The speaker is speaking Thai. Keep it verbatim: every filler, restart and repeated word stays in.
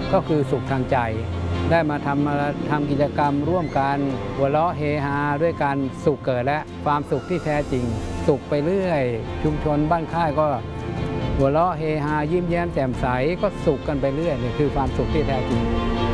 ก็คือสุขทางใจได้มาทำทำกิจกรรมร่วมกันหัวเราะเฮฮาด้วยกันสุขเกิดและความสุขที่แท้จริงสุขไปเรื่อยชุมชนบ้านค่ายก็หัวเราะเฮฮายิ้มแย้มแจ่มใสก็สุขกันไปเรื่อยนี่คือความสุขที่แท้จริง